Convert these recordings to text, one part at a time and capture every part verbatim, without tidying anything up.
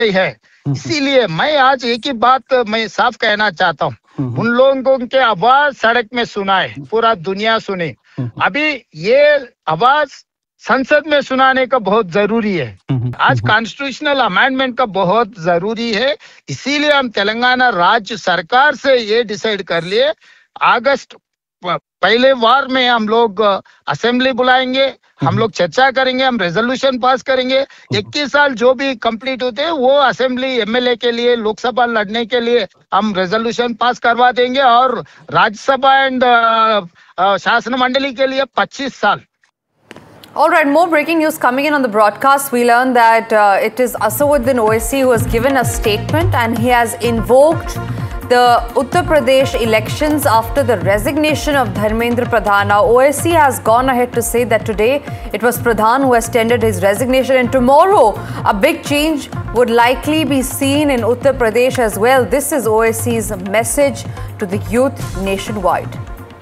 है। इसीलिए मैं आज एक ही बात मैं साफ कहना चाहता हूँ, उन लोगों के आवाज सड़क में सुनाए, पूरा दुनिया सुने। अभी ये आवाज संसद में सुनाने का बहुत जरूरी है। आज कॉन्स्टिट्यूशनल अमेंडमेंट का बहुत जरूरी है। इसीलिए हम तेलंगाना राज्य सरकार से ये डिसाइड कर लिए, अगस्त पहले वार में हम लोग असेंबली बुलाएंगे, हम लोग चर्चा करेंगे, हम रेजोल्यूशन पास करेंगे। इक्कीस साल जो भी कंप्लीट होते हैं वो असेंबली एमएलए के लिए, लोकसभा लड़ने के लिए हम रेजोल्यूशन पास करवा देंगे, और राज्यसभा एंड शासन मंडली के लिए पच्चीस साल। All right, more breaking news coming in on the broadcast. We learned that uh, it is Asaduddin Owaisi who has given a statement, and he has invoked the Uttar Pradesh elections after the resignation of Dharmendra Pradhan. Now, Owaisi has gone ahead to say that today it was Pradhan who has tendered his resignation, and tomorrow a big change would likely be seen in Uttar Pradesh as well. This is Owaisi's message to the youth nationwide.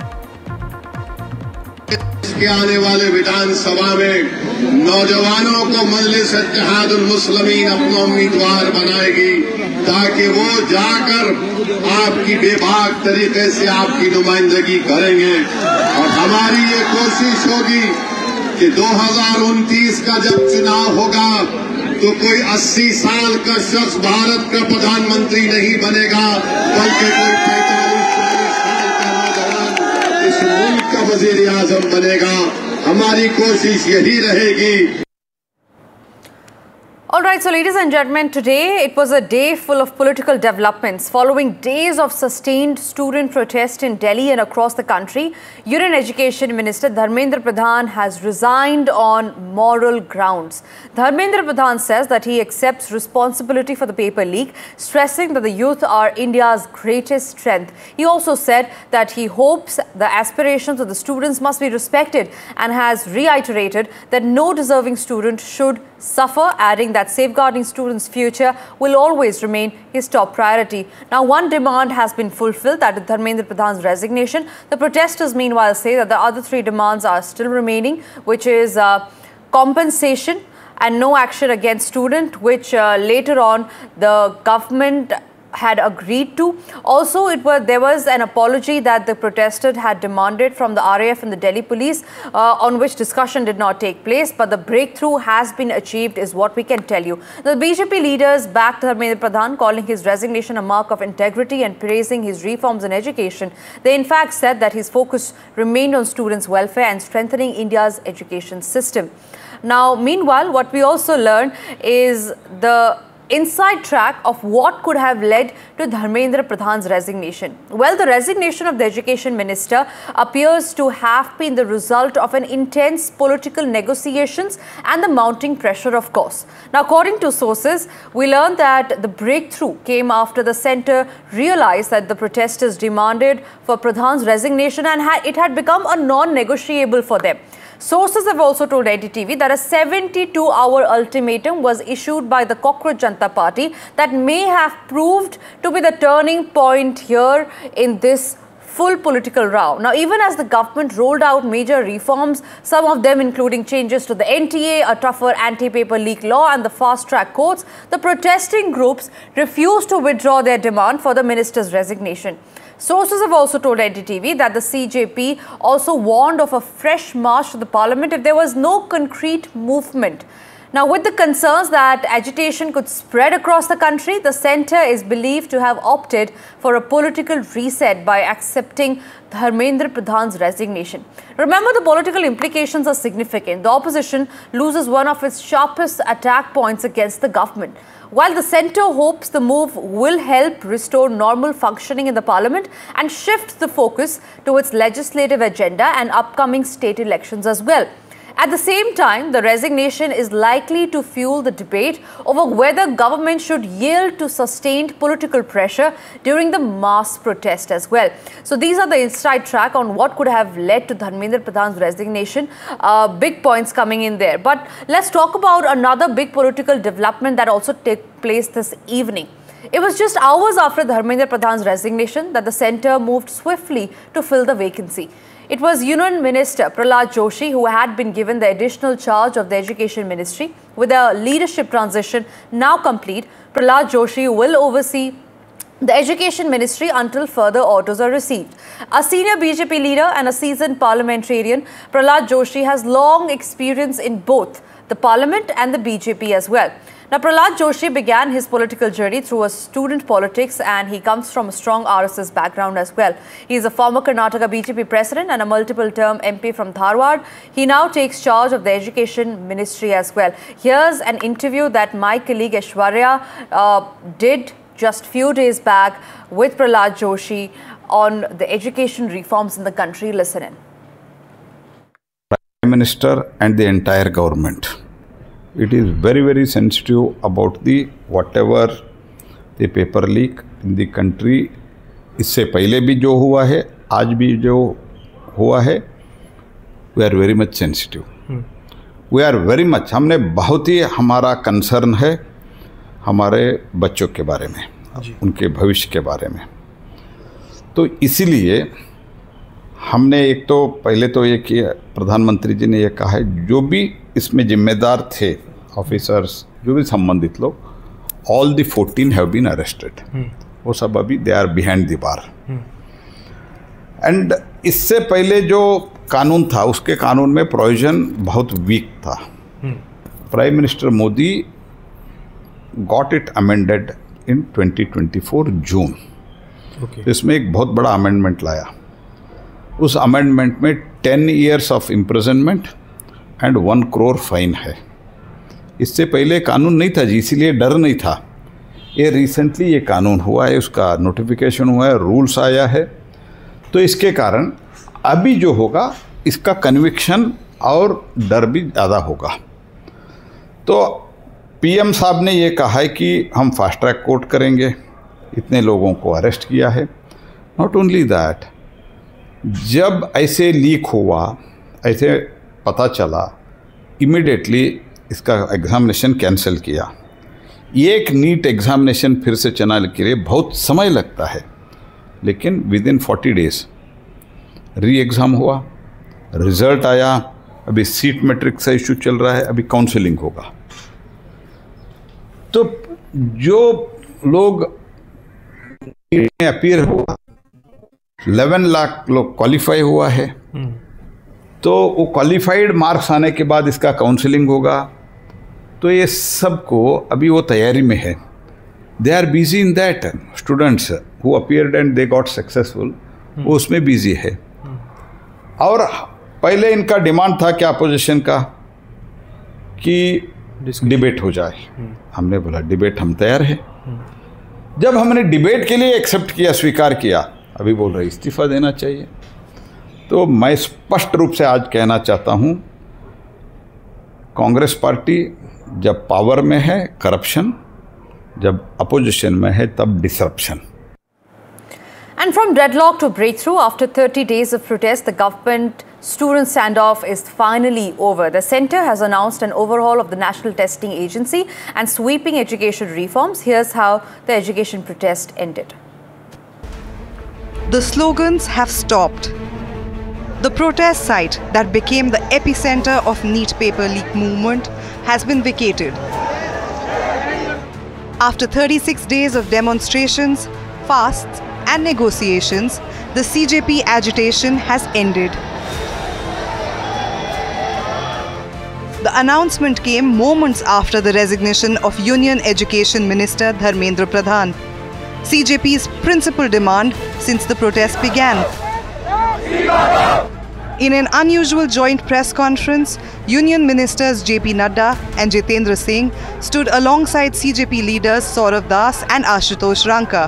के आने वाले विधानसभा में नौजवानों को मजलिस इत्तेहादुल मुस्लिमीन अपना उम्मीदवार बनाएगी, ताकि वो जाकर आपकी बेबाक तरीके से आपकी नुमाइंदगी करेंगे। और हमारी ये कोशिश होगी कि दो हज़ार उनतीस का जब चुनाव होगा तो कोई अस्सी साल का शख्स भारत का प्रधानमंत्री नहीं बनेगा, बल्कि कोई पैंतालीस चालीस साल का नौजवान इस मुल्क का वजीर आजम बनेगा। हमारी कोशिश यही रहेगी। All right, so ladies and gentlemen, today it was a day full of political developments. Following days of sustained student protest in Delhi and across the country, Union Education Minister Dharmendra Pradhan has resigned on moral grounds. Dharmendra Pradhan says that he accepts responsibility for the paper leak, stressing that the youth are India's greatest strength. He also said that he hopes the aspirations of the students must be respected, and has reiterated that no deserving student should suffer, adding that safeguarding students' future will always remain his top priority. Now, one demand has been fulfilled, that is Dharmendra Pradhan's resignation. The protesters meanwhile say that the other three demands are still remaining, which is uh, compensation and no action against student, which uh, later on the government had agreed to. Also, it was there was an apology that the protesters had demanded from the R A F and the Delhi police, uh, on which discussion did not take place, but the breakthrough has been achieved is what we can tell you. The B J P leaders backed Dharmendra Pradhan, calling his resignation a mark of integrity and praising his reforms in education. They in fact said that his focus remained on students' welfare and strengthening India's education system. Now, meanwhile, what we also learned is the inside track of what could have led to Dharmendra Pradhan's resignation. Well, the resignation of the education minister appears to have been the result of an intense political negotiations and the mounting pressure, of course. Now, according to sources, we learned that the breakthrough came after the centre realized that the protesters demanded for Pradhan's resignation, and had, it had become a non-negotiable for them. Sources have also told N D T V that a seventy-two hour ultimatum was issued by the Cockroach Janata Party that may have proved to be the turning point here in this full political row. Now, even as the government rolled out major reforms, some of them including changes to the N T A, a tougher anti-paper leak law and the fast-track courts, the protesting groups refused to withdraw their demand for the minister's resignation. Sources have also told N D T V that the C J P also warned of a fresh march to the parliament if there was no concrete movement. Now, with the concerns that agitation could spread across the country, the centre is believed to have opted for a political reset by accepting Dharmendra Pradhan's resignation. Remember, the political implications are significant. The opposition loses one of its sharpest attack points against the government. While the centre hopes the move will help restore normal functioning in the parliament and shift the focus to its legislative agenda and upcoming state elections as well. At the same time, the resignation is likely to fuel the debate over whether government should yield to sustained political pressure during the mass protest as well. So these are the inside track on what could have led to Dharmendra Pradhan's resignation. Uh, big points coming in there. But let's talk about another big political development that also took place this evening. It was just hours after Dharmendra Pradhan's resignation that the centre moved swiftly to fill the vacancy. It was Union Minister Prahlad Joshi who had been given the additional charge of the Education Ministry. With the leadership transition now complete, Prahlad Joshi will oversee the Education Ministry until further orders are received. A senior B J P leader and a seasoned parliamentarian, Prahlad Joshi has long experience in both the Parliament and the B J P as well. Now, Prahlad Joshi began his political journey through a student politics, and he comes from a strong R S S background as well. He is a former Karnataka B J P president and a multiple-term M P from Dharwad. He now takes charge of the Education Ministry as well. Here's an interview that my colleague Aishwarya uh, did just few days back with Prahlad Joshi on the education reforms in the country. Listen in. Prime Minister and the entire government. It is very, very sensitive about the whatever the paper leak in the country. इससे पहले भी जो हुआ है, आज भी जो हुआ है, we are very much sensitive. Hmm. We are very much. हमने बहुत ही हमारा कंसर्न है हमारे बच्चों के बारे में, उनके भविष्य के बारे में. तो इसीलिए हमने एक तो पहले तो ये किया, प्रधानमंत्री जी ने ये कहा है, जो भी इसमें जिम्मेदार थे ऑफिसर्स, जो भी संबंधित लोग, all the fourteen have been arrested. वो सब अभी they are behind the bar. And इससे पहले जो कानून था, उसके कानून में प्रोविजन बहुत वीक था. Prime minister Modi got it amended in twenty twenty four June. इसमें एक बहुत बड़ा अमेंडमेंट लाया. उस अमेंडमेंट में ten years of imprisonment and one crore fine है. इससे पहले कानून नहीं था जी, इसीलिए डर नहीं था. ये रिसेंटली ये कानून हुआ है, उसका नोटिफिकेशन हुआ है, रूल्स आया है. तो इसके कारण अभी जो होगा इसका कन्विक्शन और डर भी ज़्यादा होगा. तो पीएम साहब ने ये कहा है कि हम फास्ट ट्रैक कोर्ट करेंगे. इतने लोगों को अरेस्ट किया है. नॉट ओनली दैट, जब ऐसे लीक हुआ, ऐसे पता चला, इमीडिएटली इसका एग्जामिनेशन कैंसिल किया. एक नीट एग्जामिनेशन फिर से चलाने के लिए बहुत समय लगता है, लेकिन विद इन फोर्टी डेज री एग्ज़ाम हुआ, रिजल्ट आया. अभी सीट मैट्रिक्स का इशू चल रहा है, अभी काउंसलिंग होगा. तो जो लोग अपीयर हुआ, इलेवन लाख लोग क्वालिफाई हुआ है. तो वो क्वालिफाइड मार्क्स आने के बाद इसका काउंसलिंग होगा. तो ये सबको अभी वो तैयारी में है. They are busy in that. Students who appeared and they got successful, वो उसमें बिजी है. और पहले इनका डिमांड था क्या अपोजिशन का कि डिबेट हो जाए. हमने बोला डिबेट हम तैयार है. जब हमने डिबेट के लिए एक्सेप्ट किया, स्वीकार किया, अभी बोल रहे इस्तीफा देना चाहिए. तो मैं स्पष्ट रूप से आज कहना चाहता हूं, कांग्रेस पार्टी जब पावर में है करप्शन, जब अपोजिशन में है तब disruption. And from deadlock to breakthrough, after thirty days of protest, the government student standoff is finally over. The centre has announced an overhaul of the National Testing Agency and sweeping education reforms. Here's how the education protest ended. The slogans have stopped. The protest site that became the epicenter of NEET paper leak movement has been vacated. After thirty-six days of demonstrations, fasts and negotiations, the C J P agitation has ended. The announcement came moments after the resignation of Union Education Minister Dharmendra Pradhan, C J P's principal demand since the protest began. In an unusual joint press conference, Union Ministers J P Nadda and Jitendra Singh stood alongside C J P leaders Saurav Das and Ashutosh Ranka.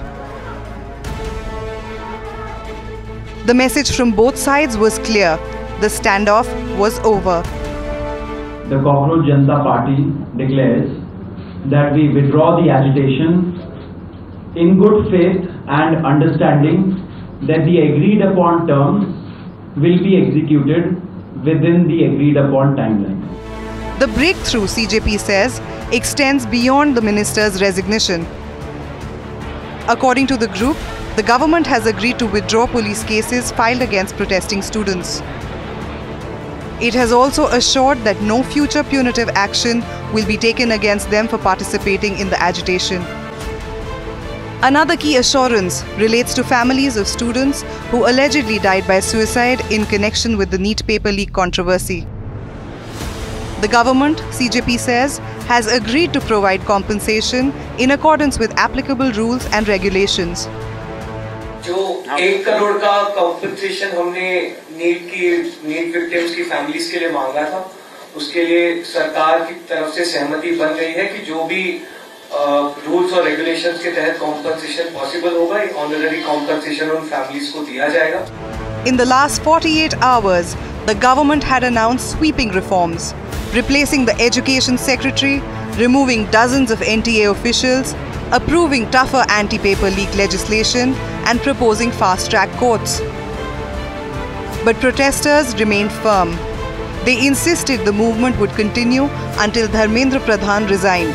The message from both sides was clear. The standoff was over. The Cockroach Janata Party declares that we withdraw the agitation in good faith and understanding that the agreed upon terms will be executed within the agreed upon timeline. The breakthrough, C J P says, extends beyond the minister's resignation. According to the group, The government has agreed to withdraw police cases filed against protesting students. It has also assured that no future punitive action will be taken against them for participating in the agitation. Another key assurance relates to families of students who allegedly died by suicide in connection with the NEET paper leak controversy. The government, C J P says, has agreed to provide compensation in accordance with applicable rules and regulations. जो एक करोड़ का compensation हमने NEET की NEET victims की families के लिए मांगा था, उसके लिए सरकार की तरफ से सहमति बन गई है कि जो भी रूल्स और रेगुलेशंस के तहत कॉम्पनसेशन पॉसिबल होगा, ऑनररी कॉम्पनसेशन उन फैमिलीज को दिया जाएगा. In the last forty-eight hours, the government had announced sweeping reforms, replacing the education secretary, removing dozens of N T A officials, approving tougher anti-paper leak legislation and proposing fast-track courts. But protesters remained firm. They insisted the movement would continue until Dharmendra Pradhan resigned.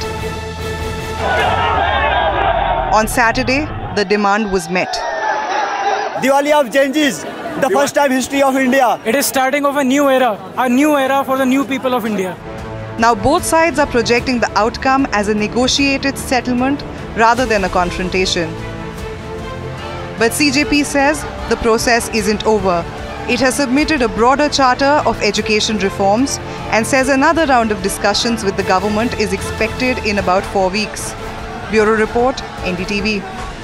On Saturday, the demand was met. Diwali of changes, the first time history of India. It is starting of a new era, a new era for the new people of India. Now both sides are projecting the outcome as a negotiated settlement rather than a confrontation. But C J P says the process isn't over. It has submitted a broader charter of education reforms and says another round of discussions with the government is expected in about four weeks. Bureau Report, N D T V.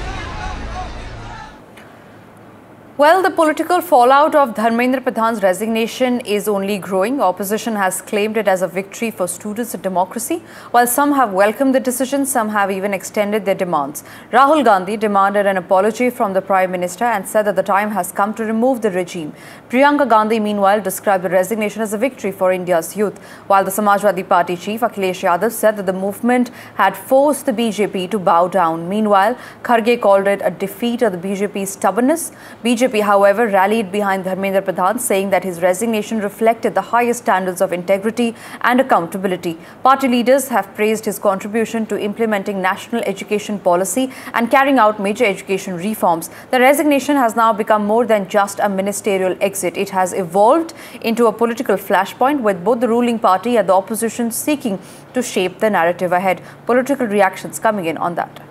Well, the political fallout of Dharmendra Pradhan's resignation is only growing. Opposition has claimed it as a victory for students and democracy. While some have welcomed the decision, some have even extended their demands. Rahul Gandhi demanded an apology from the Prime Minister and said that the time has come to remove the regime. Priyanka Gandhi, meanwhile, described the resignation as a victory for India's youth, while the Samajwadi Party chief Akhilesh Yadav said that the movement had forced the B J P to bow down. Meanwhile, Kharge called it a defeat of the B J P's stubbornness. B J P, however, rallied behind Dharmendra Pradhan, saying that his resignation reflected the highest standards of integrity and accountability. Party leaders have praised his contribution to implementing national education policy and carrying out major education reforms. The resignation has now become more than just a ministerial exit. It has evolved into a political flashpoint, with both the ruling party and the opposition seeking to shape the narrative ahead. Political reactions coming in on that.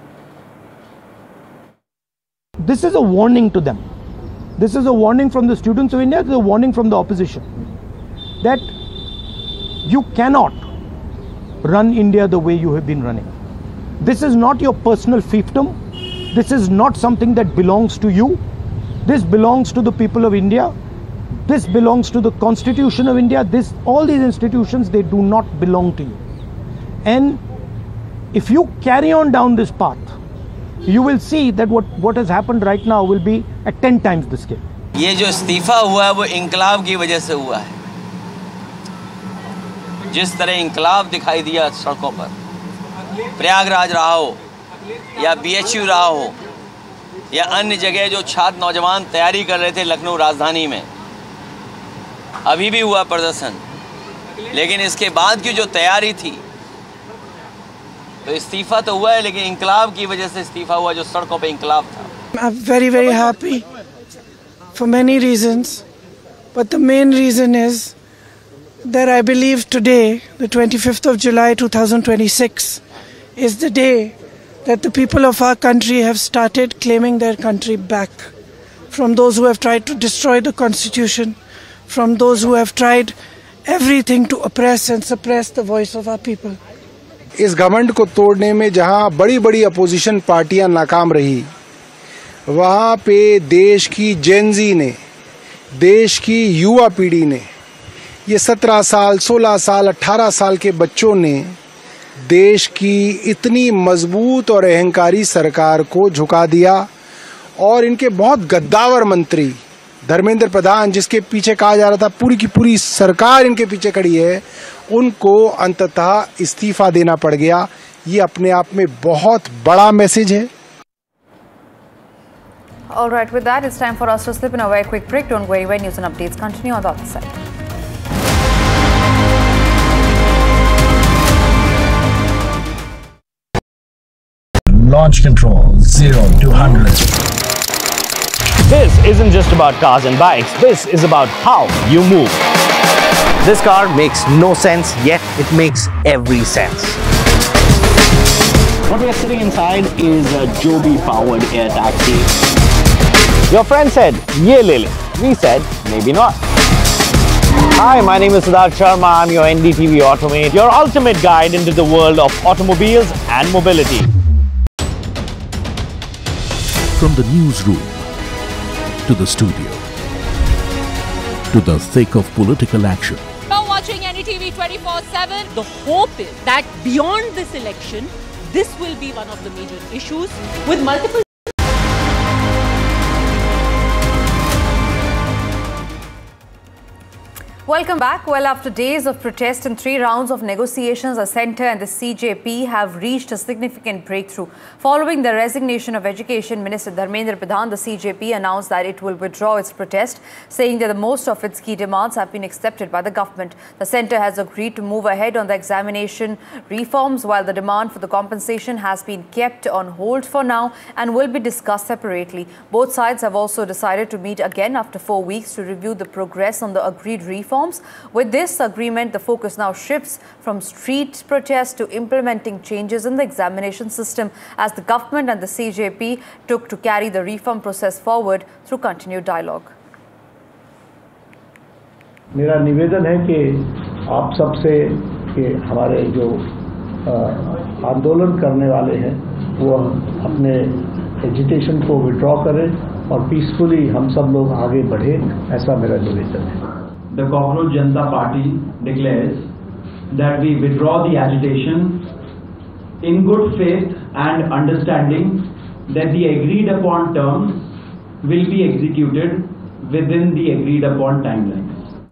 This is a warning to them. This is a warning from the students of India. This is a warning from the opposition that you cannot run India the way you have been running. This is not your personal fiefdom. This is not something that belongs to you. This belongs to the people of India. This belongs to the Constitution of India. This, all these institutions, they do not belong to you. And if you carry on down this path, you will see that what, what has happened right now will be at ten times the scale. ये जो इस्तीफा हुआ है वो इंकलाब की वजह से हुआ है. जिस तरह इंकलाब दिखाई दिया सड़कों पर, प्रयागराज रहा हो या बी एच यू रहा हो या अन्य जगह जो छात्र नौजवान तैयारी कर रहे थे लखनऊ राजधानी में, अभी भी हुआ प्रदर्शन, लेकिन इसके बाद की जो तैयारी थी, तो इस्तीफा तो हुआ है लेकिन इंकलाब की वजह से इस्तीफा हुआ, जो सड़कों पे इंकलाब था. I'm very very happy for many reasons, but the main reason is that I believe today, the twenty-fifth of July two thousand twenty-six, is the day that the people of our country have started claiming their country back from those who have tried to destroy the Constitution, from those who have tried everything to oppress and suppress the voice of our people. इस घमंड को तोड़ने में जहां बड़ी बड़ी opposition पार्टियां नाकाम रही, वहां पे देश की जेनजी ने, देश की युवा पीढ़ी ने, ये सत्रह साल, सोलह साल, अठारह साल के बच्चों ने देश की इतनी मजबूत और अहंकारी सरकार को झुका दिया. और इनके बहुत गद्दावर मंत्री धर्मेंद्र प्रधान, जिसके पीछे कहा जा रहा था पूरी की पूरी सरकार इनके पीछे खड़ी है, उनको अंततः इस्तीफा देना पड़ गया. ये अपने आप में बहुत बड़ा मैसेज है. All right, with that, it's time for us to slip in a very quick break. Don't go anywhere. News and updates continue on the other side. Launch control zero to one hundred. This isn't just about cars and bikes. This is about how you move. This car makes no sense, yet it makes every sense. What we are sitting inside is a Joby-powered air taxi. Your friend said, "Ye le le." We said, maybe not. Hi, my name is Siddharth Sharma. I'm your N D T V Automate, your ultimate guide into the world of automobiles and mobility. From the newsroom to the studio to the thick of political action. You're watching N D T V twenty-four seven. The hope is that beyond this election, this will be one of the major issues with multiple. Welcome back. Well, after days of protest and three rounds of negotiations, the Centre and the C J P have reached a significant breakthrough. Following the resignation of Education Minister Dharmendra Pradhan, the C J P announced that it will withdraw its protest, saying that the most of its key demands have been accepted by the government. The Centre has agreed to move ahead on the examination reforms, while the demand for the compensation has been kept on hold for now and will be discussed separately. Both sides have also decided to meet again after four weeks to review the progress on the agreed reforms. With this agreement, the focus now shifts from street protests to implementing changes in the examination system, as the government and the C J P took to carry the reform process forward through continued dialogue. मेरा निवेदन है कि आप सबसे कि हमारे जो आंदोलन करने वाले हैं वो अपने एजिटेशन को विड्रॉ करें और पीसफुली हम सब लोग आगे बढ़ें, ऐसा मेरा निवेदन है. The Cockroach Janata Party declares that we withdraw the agitation in good faith and understanding that the agreed upon terms will be executed within the agreed upon timelines.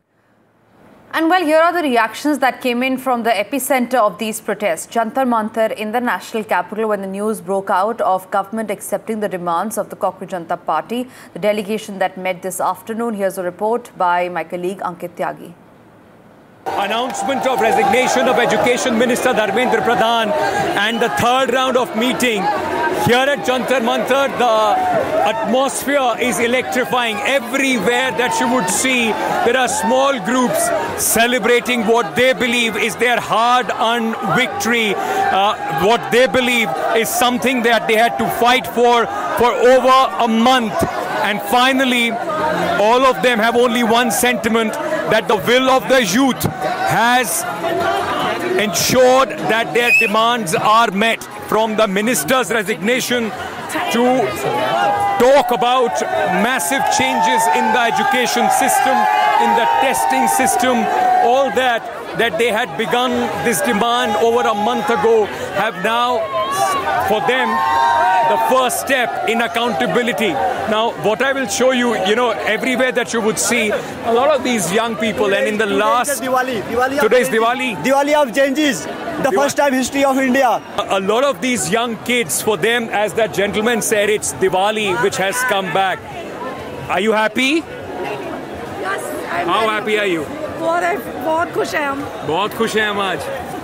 And well, here are the reactions that came in from the epicenter of these protests, Jantar Mantar in the national capital, when the news broke out of government accepting the demands of the Cockroach Janata Party. The delegation that met this afternoon. Here's a report by my colleague Ankit Tyagi. Announcement of resignation of Education Minister Dharmendra Pradhan and the third round of meeting. Here at Jantar Mantar, the atmosphere is electrifying. Everywhere that you would see, there are small groups celebrating what they believe is their hard-earned victory. Uh, what they believe is something that they had to fight for for over a month. And finally, all of them have only one sentiment, that the will of the youth has ensured that their demands are met. From the minister's resignation to talk about massive changes in the education system, in the testing system, all that that they had begun this demand over a month ago have now, for them, the first step in accountability. Now, what I will show you, you know, everywhere that you would see, a lot of these young people, and in the last... Diwali. Diwali Today's Diwali. Diwali of changes. The first time history of India. A, a lot of these young kids, for them, as that gentleman said, it's Diwali which has come back. Are you happy? Yes. I'm How happy are you? बहुत बहुत खुश हैं हम. बहुत खुश हैं हम आज.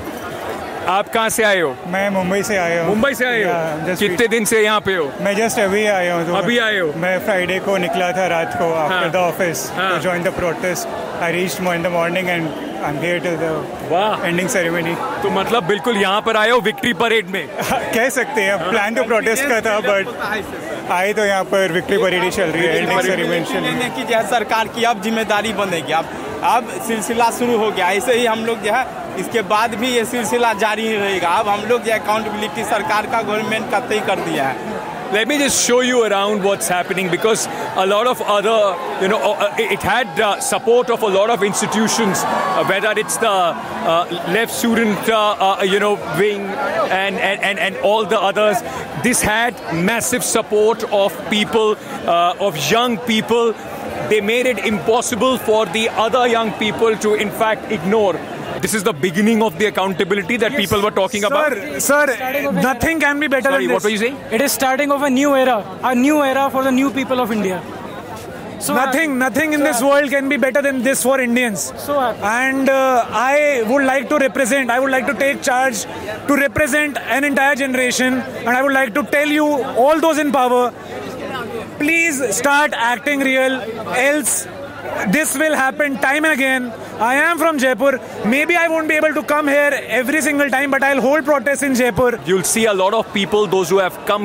आप कहाँ से आए हो? मैं मुंबई से आया हूँ. मुंबई से आए हो? कितने दिन से यहाँ पे हो? मैं जस्ट अभी आया हूँ. अभी आए हो? मैं फ्राइडे को निकला था रात को after the office to join the protest. I reached in the morning and I am here till the ending ceremony. तो मतलब बिल्कुल यहाँ पर आए हो विक्ट्री परेड में? कह सकते हैं. प्लान तो प्रोटेस्ट का था, बट आए तो यहाँ पर विक्ट्री परेड ही चल रही है. एंडिंग सेरेमनी की जो है सरकार की अब जिम्मेदारी बनेगी. अब अब सिलसिला शुरू हो गया. ऐसे ही हम लोग जो है इसके बाद भी ये सिलसिला जारी ही रहेगा. अब हम लोग जो अकाउंटेबिलिटी सरकार का गवर्नमेंट का तय कर दिया है. Let me just show you around what's happening, because a lot of other, you know, uh, it had uh, support of a lot of institutions, uh, whether it's the uh, left student, uh, uh, you know, wing and, and, and, and all the others. This had massive support of people, uh, of young people. They made it impossible for the other young people to, in fact, ignore. This is the beginning of the accountability that yes, people were talking sir, about. Sir, nothing can be better Sorry, than this. What were you saying? It is starting of a new era, a new era for the new people of India. So nothing, happy. nothing in so this happy. world can be better than this for Indians. So happy. And uh, I would like to represent, I would like to take charge to represent an entire generation, and I would like to tell you, all those in power, please please start acting real, else this will happen time and again. I am from Jaipur. Maybe I won't be able to come here every single time, but I'll hold protests in Jaipur. You'll see a lot of people, those who have come